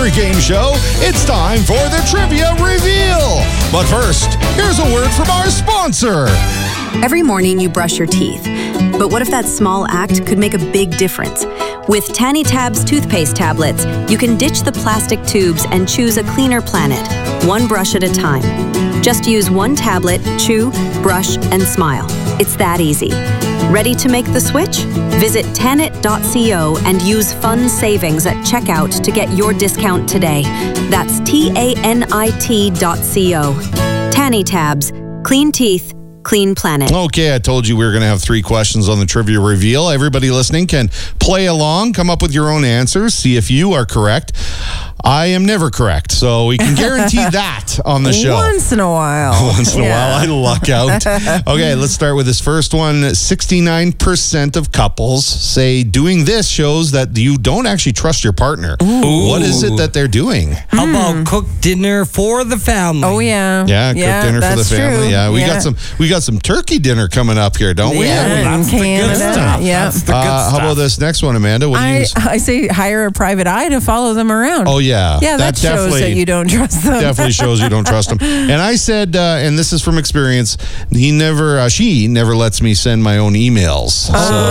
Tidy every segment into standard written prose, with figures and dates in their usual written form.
every game show, it's time for the Trivia Reveal. But first, here's a word from our sponsor. Every morning you brush your teeth. But what if that small act could make a big difference? With Tanny Tabs toothpaste tablets, you can ditch the plastic tubes and choose a cleaner planet, one brush at a time. Just use one tablet, chew, brush, and smile. It's that easy. Ready to make the switch? Visit Tanit.co and use fun savings at checkout to get your discount today. That's TANIT.co. Tanny Tabs. Clean teeth. Clean planet. Okay, I told you we were going to have 3 questions on the Trivia Reveal. Everybody listening can play along, come up with your own answers, see if you are correct. I am never correct, so we can guarantee that on the show. Once in a while. Once in a while, I luck out. Okay, let's start with this first one. 69% of couples say doing this shows that you don't actually trust your partner. Ooh. What is it that they're doing? How about cook dinner for the family? Oh, yeah. Yeah, cook dinner for the family. True. Yeah, we got some turkey dinner coming up here, don't we? Yeah, that's the good stuff. Yeah. That's the good stuff. How about this next one, Amanda? What do you use? I say hire a private eye to follow them around. Oh, yeah. Yeah, that shows that you don't trust them. Definitely shows you don't trust them. And I said, and this is from experience, she never lets me send my own emails.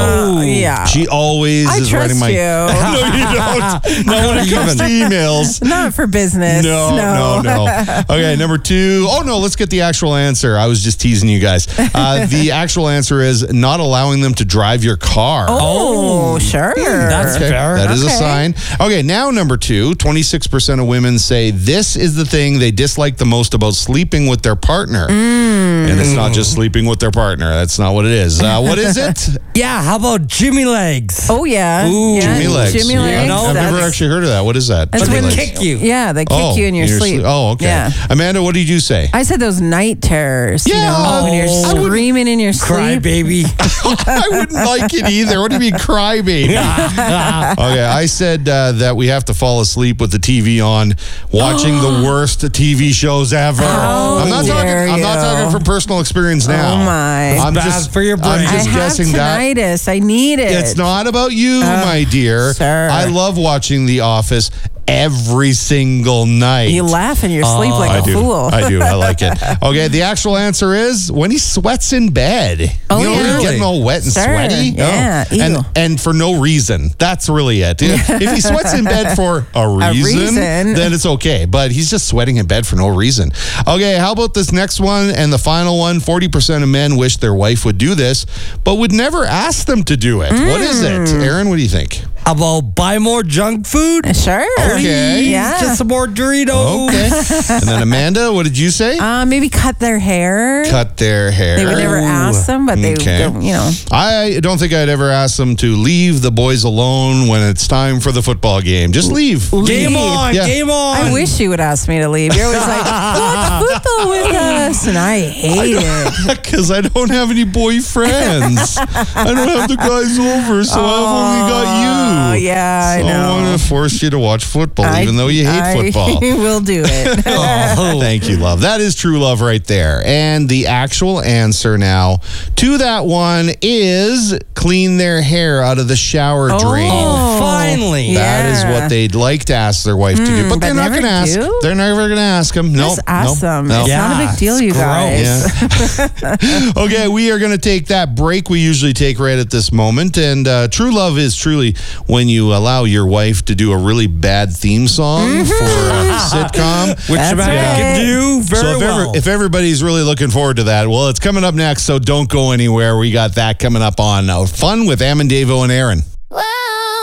Yeah. She always I is trust writing my... you. No, you don't. Not when it comes to emails. Not for business. No. Okay, number 2. Oh, no, let's get the actual answer. I was just teasing you guys. The actual answer is not allowing them to drive your car. Oh, sure. That's fair. That is a sign. Okay, now number 2. 26% of women say this is the thing they dislike the most about sleeping with their partner. And it's not just sleeping with their partner. That's not what it is. What is it? Yeah, how about Jimmy Legs? Oh, yeah. Ooh. Yeah. Jimmy legs. Jimmy legs. No, I've never actually heard of that. What is that? That's Jimmy when legs. They kick you. Yeah, they kick you in your sleep. Oh, okay. Yeah. Amanda, what did you say? I said those night terrors. Yeah. You know, when you're screaming in your Cry, sleep. baby. I wouldn't like it either. What do you mean cry, baby? Okay, I said that we have to fall asleep with the TV on, watching the worst TV shows ever. I'm not talking from personal experience now. Oh, my. I'm Bad just for your brain. I'm just I have guessing that. tinnitus. I need it. It's not about you, my dear. sir. I love watching The Office every single night. You laugh in your sleep like I a do. fool. I do. I like it. Okay, the actual answer is when he sweats in bed. Oh, you know, yeah. getting all wet and Sure. sweaty. Yeah. Oh. Ew. And for no reason. That's really it. If he sweats in bed for a reason, then it's okay. But he's just sweating in bed for no reason. Okay, how about this next one and the final one? 40% of men wish their wife would do this, but would never ask them to do it. What is it? Aaron, what do you think? How about buy more junk food? Sure. Okay. Yeah. Just some more Doritos. Okay. And then Amanda, what did you say? Maybe cut their hair. Cut their hair. They would never ask them, but they, you know. I don't think I'd ever ask them to leave the boys alone when it's time for the football game. Just leave. Game on. Yeah. Game on. I wish you would ask me to leave. You're always like, watch football with us. And I hate it. Because I don't have any boyfriends. I don't have the guys over, so I've only got you. Oh, yeah, I So know. I want to force you to watch football, even though you hate football. I will do it. Oh, thank you, love. That is true love right there. And the actual answer now to that one is clean their hair out of the shower drain. Oh, finally. That is what they'd like to ask their wife to do, but they're not going to ask. do? They're never going to ask them. No, Just ask them. No. It's not a big deal, you guys. Yeah. Okay, we are going to take that break we usually take right at this moment. And true love is truly when you allow your wife to do a really bad theme song for a sitcom. Which That's Amanda right. can do very well. If everybody's really looking forward to that, well, it's coming up next, so don't go anywhere. We got that coming up on Fun with Am and Davo and Aaron.